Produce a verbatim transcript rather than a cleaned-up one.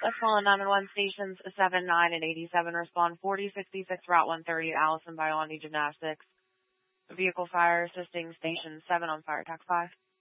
Let's call on nine one one stations seven, nine, and eighty-seven. Respond forty sixty-six, Route one thirty, Allison Biondi Gymnastics. Vehicle fire assisting station seven on fire attack five.